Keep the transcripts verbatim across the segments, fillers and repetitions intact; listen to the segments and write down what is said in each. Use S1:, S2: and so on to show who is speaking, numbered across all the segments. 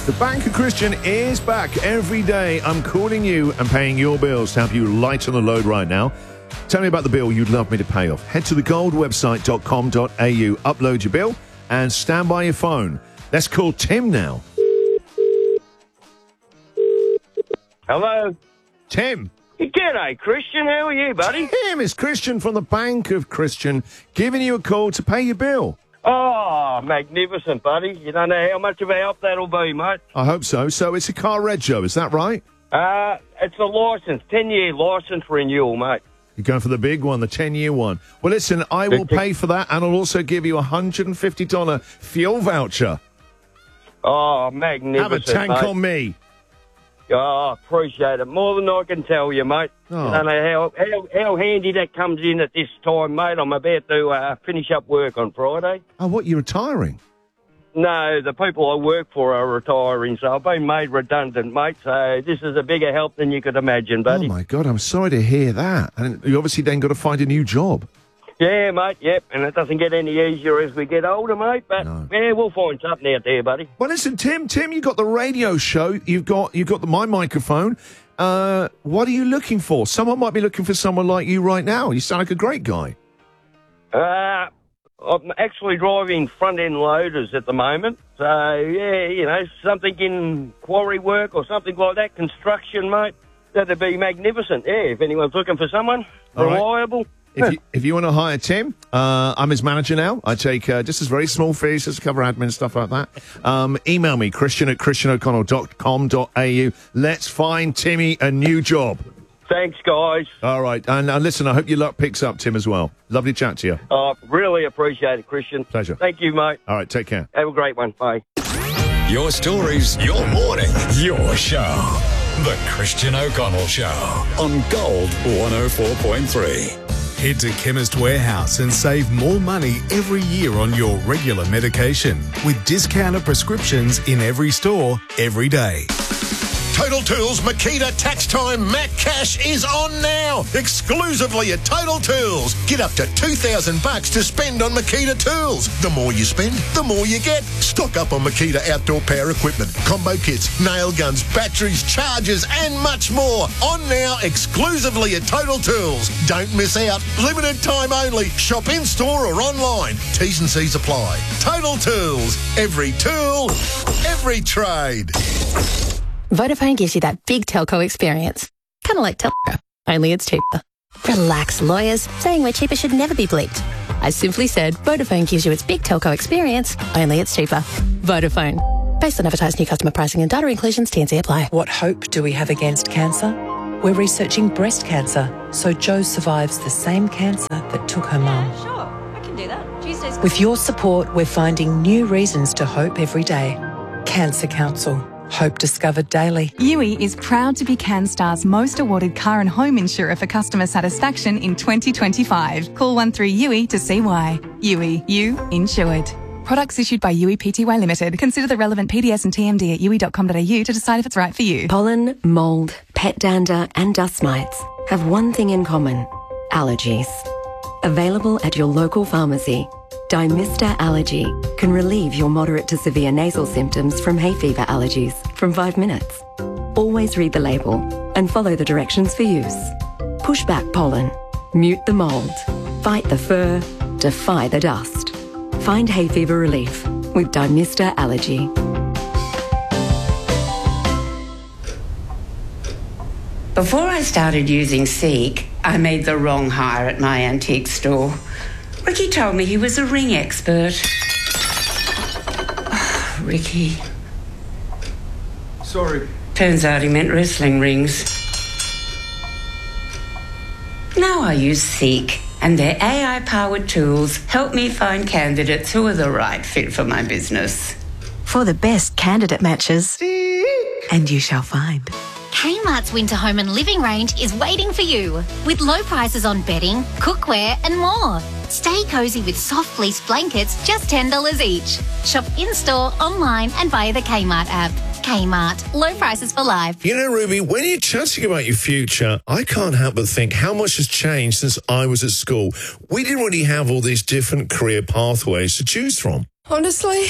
S1: The Bank of Christian is back every day. I'm calling you and paying your bills to help you lighten the load right now. Tell me about the bill you'd love me to pay off. Head to the gold website dot com dot a u, upload your bill, and stand by your phone. Let's call Tim now.
S2: Hello?
S1: Tim.
S2: G'day, Christian. How are you, buddy?
S1: Tim, it's Christian from the Bank of Christian giving you a call to pay your bill.
S2: Oh, magnificent, buddy. You don't know how much of a help that'll be, mate.
S1: I hope so. So it's a car rego, is that right?
S2: Uh, it's a licence, ten-year licence renewal, mate.
S1: You're going for the big one, the ten-year one. Well, listen, I will pay for that, and I'll also give you a one hundred fifty dollars fuel voucher.
S2: Oh, magnificent,
S1: Have a tank
S2: mate.
S1: on me.
S2: Oh, appreciate it. More than I can tell you, mate.
S1: Oh.
S2: I don't know how, how, how handy that comes in at this time, mate. I'm about to uh, finish up work on Friday.
S1: Oh, what, you're retiring?
S2: No, the people I work for are retiring, so I've been made redundant, mate. So this is a bigger help than you could imagine, buddy.
S1: Oh, my God, I'm sorry to hear that. And you obviously then got to find a new job.
S2: Yeah, mate, yep, and it doesn't get any easier as we get older, mate, but
S1: No.
S2: yeah, we'll find something out there, buddy.
S1: Well, listen, Tim, Tim, you've got the radio show, you've got you've got the, my microphone. Uh, what are you looking for? Someone might be looking for someone like you right now. You sound like a great guy.
S2: Uh, I'm actually driving front-end loaders at the moment, so yeah, you know, something in quarry work or something like that, construction, mate, that'd be magnificent, yeah, if anyone's looking for someone
S1: All right.
S2: reliable.
S1: If you, if you want to hire Tim, uh, I'm his manager now. I take uh, just as very small fees, just to cover admin, stuff like that. Um, email me, Christian at christian o'connell dot com dot a u. Let's find Timmy a new job.
S2: Thanks, guys.
S1: All right. And uh, listen, I hope your luck picks up, Tim, as well. Lovely to chat to you.
S2: Uh, really appreciate it, Christian.
S1: Pleasure.
S2: Thank you, mate.
S1: All right, take care.
S2: Have a great one. Bye.
S3: Your stories, your morning, your show. The Christian O'Connell Show on Gold one oh four point three.
S4: Head to Chemist Warehouse and save more money every year on your regular medication with discounted prescriptions in every store, every day.
S5: Total Tools Makita Tax Time Mac Cash is on now, exclusively at Total Tools. Get up to two thousand bucks to spend on Makita tools. The more you spend, the more you get. Stock up on Makita outdoor power equipment, combo kits, nail guns, batteries, chargers, and much more. On now, exclusively at Total Tools. Don't miss out. Limited time only. Shop in store or online. T's and C's apply. Total Tools. Every tool, every trade.
S6: Vodafone gives you that big telco experience. Kind of like Telstra, only it's cheaper. Relax, lawyers. Saying we're cheaper should never be bleeped. I simply said Vodafone gives you its big telco experience, only it's cheaper. Vodafone. Based on advertised new customer pricing and data inclusions, T and C apply.
S7: What hope do we have against cancer? We're researching breast cancer, so Jo survives the same cancer that took her mum.
S8: Yeah, sure. I can do that. Tuesday's...
S7: With your support, we're finding new reasons to hope every day. Cancer Council. Hope discovered daily.
S9: U I is proud to be CanStar's most awarded car and home insurer for customer satisfaction in twenty twenty-five. Call one three U I to see why. U I, you insured. Products issued by U I Pty Limited. Consider the relevant P D S and T M D at u i dot com dot a u to decide if it's right for you.
S10: Pollen, mould, pet dander and dust mites have one thing in common: allergies. Available at your local pharmacy, Dymista Allergy can relieve your moderate to severe nasal symptoms from hay fever allergies from five minutes. Always read the label and follow the directions for use. Push back pollen, mute the mould, fight the fur, defy the dust. Find hay fever relief with Dymista Allergy.
S11: Before I started using Seek, I made the wrong hire at my antique store. Ricky told me he was a ring expert. Oh, Ricky.
S12: Sorry.
S11: Turns out he meant wrestling rings. Now I use Seek, and their A I-powered tools help me find candidates who are the right fit for my business.
S13: For the best candidate matches,
S1: Seek.
S13: And you shall find.
S14: Kmart's winter home and living range is waiting for you with low prices on bedding, cookware and more. Stay cozy with soft fleece blankets, just ten dollars each. Shop in-store, online and via the Kmart app. Kmart, low prices for life.
S1: You know, Ruby, when you're chatting about your future, I can't help but think how much has changed since I was at school. We didn't really have all these different career pathways to choose from.
S15: Honestly,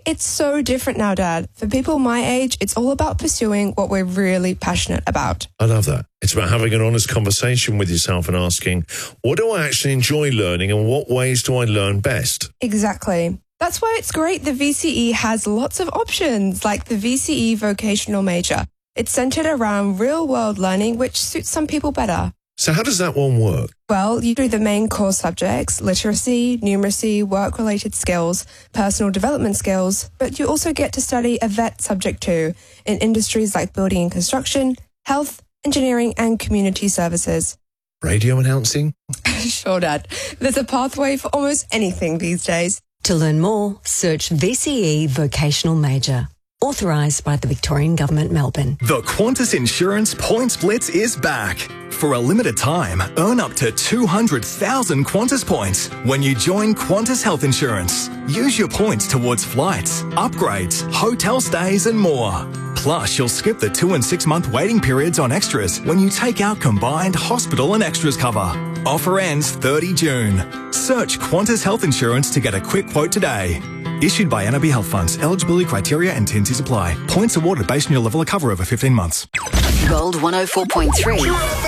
S12: It's so different now, Dad. For people my age, it's all about pursuing what we're really passionate about.
S1: I love that. It's about having an honest conversation with yourself and asking, what do I actually enjoy learning and what ways do I learn best?
S12: Exactly. That's why it's great the V C E has lots of options, like the V C E Vocational Major. It's centred around real-world learning, which suits some people better.
S1: So how does that one work?
S12: Well, you do the main core subjects, literacy, numeracy, work-related skills, personal development skills, but you also get to study a vet subject too, in industries like building and construction, health, engineering and community services.
S1: Radio announcing?
S12: Sure, Dad. There's a pathway for almost anything these days.
S7: To learn more, search V C E Vocational Major. Authorised by the Victorian Government, Melbourne.
S15: The Qantas Insurance Points Blitz is back. For a limited time, earn up to two hundred thousand Qantas points when you join Qantas Health Insurance. Use your points towards flights, upgrades, hotel stays and more. Plus, you'll skip the two and six month waiting periods on extras when you take out combined hospital and extras cover. Offer ends thirty June. Search Qantas Health Insurance to get a quick quote today. Issued by N A B Health Funds. Eligibility criteria and T and Cs apply. Points awarded based on your level of cover over fifteen months.
S16: Gold one oh four point three.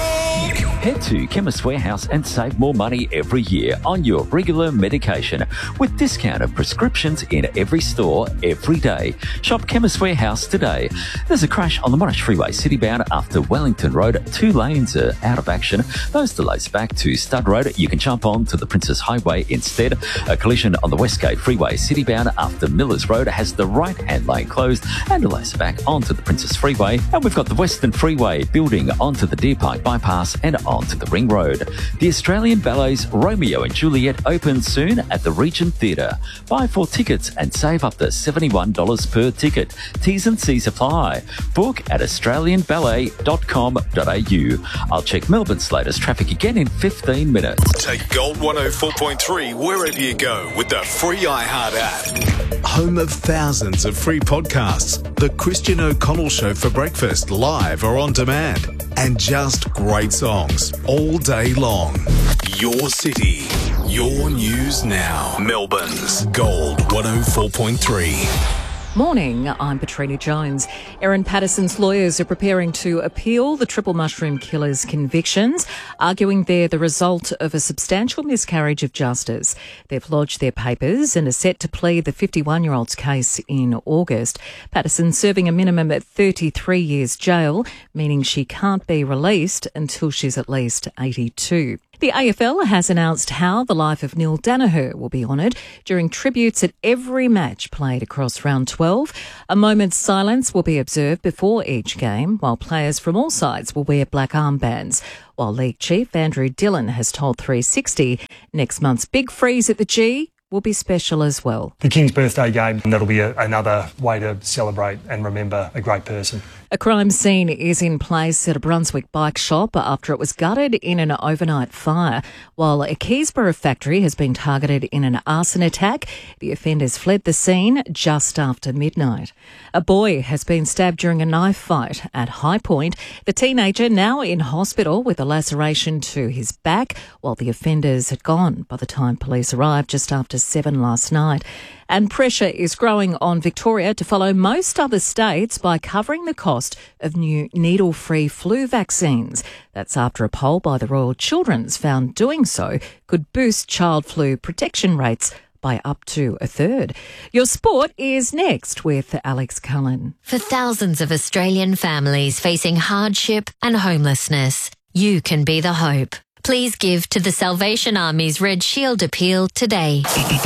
S17: Head to Chemist Warehouse and save more money every year on your regular medication with discounted prescriptions in every store, every day. Shop Chemist Warehouse today. There's a crash on the Monash Freeway citybound after Wellington Road. Two lanes are out of action. Those delays back to Stud Road. You can jump on to the Princess Highway instead. A collision on the Westgate Freeway citybound after Millers Road has the right-hand lane closed and delays back onto the Princess Freeway. And we've got the Western Freeway building onto the Deer Park Bypass and onto the Ring Road. The Australian Ballet's Romeo and Juliet opens soon at the Regent Theatre. Buy four tickets and save up to seventy-one dollars per ticket. T's and C's apply. Book at australian ballet dot com dot a u. I'll check Melbourne's latest traffic again in fifteen minutes.
S4: Take Gold one oh four point three wherever you go with the free iHeart app. Home of thousands of free podcasts. The Christian O'Connell Show for breakfast, live or on demand. And just great songs all day long. Your city, your news now. Melbourne's Gold one oh four point three.
S18: Morning, I'm Petrina Jones. Erin Patterson's lawyers are preparing to appeal the Triple Mushroom Killer's convictions, arguing they're the result of a substantial miscarriage of justice. They've lodged their papers and are set to plead the fifty-one-year-old's case in August. Patterson serving a minimum at thirty-three years jail, meaning she can't be released until she's at least eighty-two. The A F L has announced how the life of Neil Danaher will be honoured during tributes at every match played across round twelve. A moment's silence will be observed before each game, while players from all sides will wear black armbands. While League Chief Andrew Dillon has told three sixty next month's Big Freeze at the G will be special as well.
S19: The King's birthday game, that'll be a, another way to celebrate and remember a great person.
S18: A crime scene is in place at a Brunswick bike shop after it was gutted in an overnight fire, while a Keysborough factory has been targeted in an arson attack. The offenders fled the scene just after midnight. A boy has been stabbed during a knife fight at High Point. The teenager now in hospital with a laceration to his back, while the offenders had gone by the time police arrived just after seven last night. And pressure is growing on Victoria to follow most other states by covering the cost of new needle-free flu vaccines. That's after a poll by the Royal Children's found doing so could boost child flu protection rates by up to a third. Your sport is next with Alex Cullen.
S14: For thousands of Australian families facing hardship and homelessness, you can be the hope. Please give to the Salvation Army's Red Shield appeal today.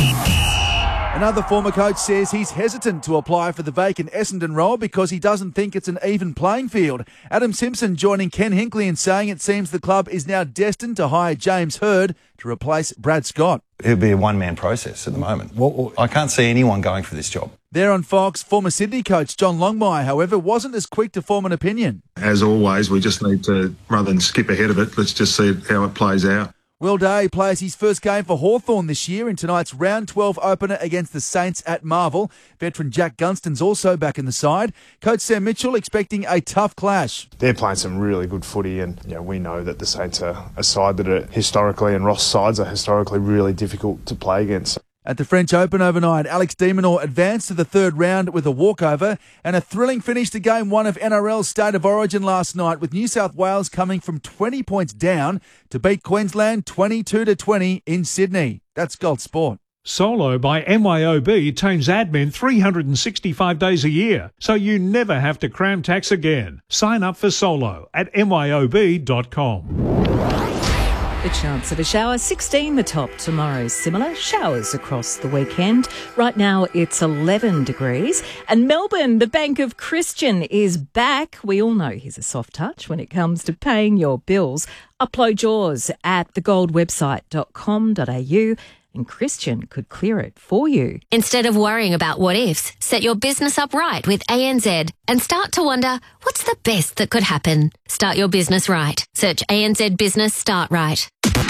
S20: Another former coach says he's hesitant to apply for the vacant Essendon role because he doesn't think it's an even playing field. Adam Simpson joining Ken Hinkley in saying it seems the club is now destined to hire James Hird to replace Brad Scott.
S21: It'll be a one-man process at the moment. Well, I can't see anyone going for this job.
S20: There on Fox, former Sydney coach John Longmire, however, wasn't as quick to form an opinion.
S22: As always, we just need to, rather than skip ahead of it, let's just see how it plays out.
S20: Will Day plays his first game for Hawthorn this year in tonight's round twelve opener against the Saints at Marvel. Veteran Jack Gunston's also back in the side. Coach Sam Mitchell expecting a tough clash.
S23: They're playing some really good footy, and you know, we know that the Saints are a side that are historically, and Ross sides are historically really difficult to play against.
S20: At the French Open overnight, Alex de Minaur advanced to the third round with a walkover and a thrilling finish to Game one of N R L's State of Origin last night, with New South Wales coming from twenty points down to beat Queensland twenty-two to twenty in Sydney. That's Gold Sport.
S2: Solo by M Y O B tames admin three hundred sixty-five days a year, so you never have to cram tax again. Sign up for Solo at M Y O B dot com.
S18: The chance of a shower, sixteen the top. Tomorrow, similar showers across the weekend. Right now, it's eleven degrees. And Melbourne, the Bank of Christian, is back. We all know he's a soft touch when it comes to paying your bills. Upload yours at the gold website dot com dot a u. And Christian could clear it for you.
S6: Instead of worrying about what ifs, set your business up right with A N Z and start to wonder, what's the best that could happen? Start your business right. Search A N Z Business Start Right.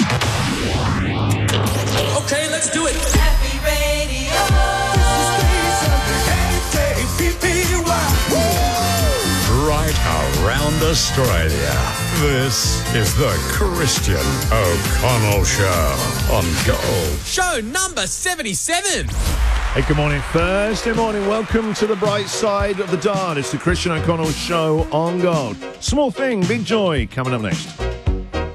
S3: Okay, let's do it. Happy Radio.
S5: Right around Australia. This is the Christian O'Connell Show on Gold.
S3: Show number seventy-seven.
S1: Hey, good morning. Thursday morning. Welcome to the bright side of the dial. It's the Christian O'Connell Show on Gold. Small thing, big joy coming up next.